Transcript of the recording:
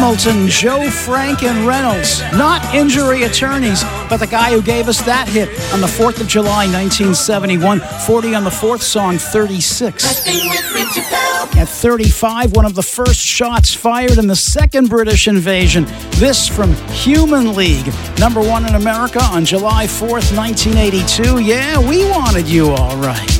Hamilton, Joe Frank and Reynolds. Not Injury Attorneys, but the guy who gave us that hit on the 4th of July, 1971. 40 on the fourth song, 36. At 35, one of the first shots fired in the second British invasion. This from Human League. Number 1 in America on July 4th, 1982. Yeah, we wanted you all right.